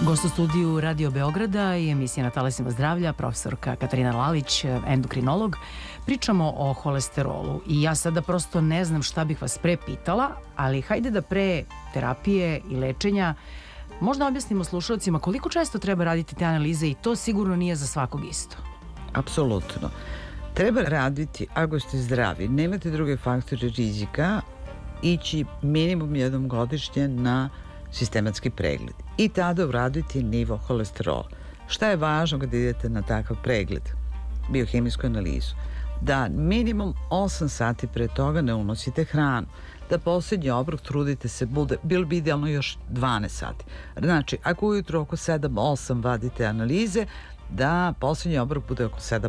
Gost u studiju Radio Beograda i emisija Na talasima zdravlja, profesorka Katarina Lalić, endokrinolog. Pričamo o holesterolu i ja sada prosto ne znam šta bih vas pre pitala, ali hajde da pre terapije i lečenja možda objasnimo slušalcima koliko često treba raditi te analize i to sigurno nije za svakog isto. Apsolutno. Treba raditi, ako ste zdravi, nemate druge faktore rizika, ići minimum jednom godišnje na sistematski pregled i tada uraditi nivo holesterola. Šta je važno kada idete na takav pregled, biohemijsku analizu? Da minimum 8 sati pre toga ne unosite hranu, da posljednji obrok trudite se bude, bilo bi idealno još 12 sati. Znači, ako ujutro oko 7-8 vadite analize, da posljednji obrok bude oko 7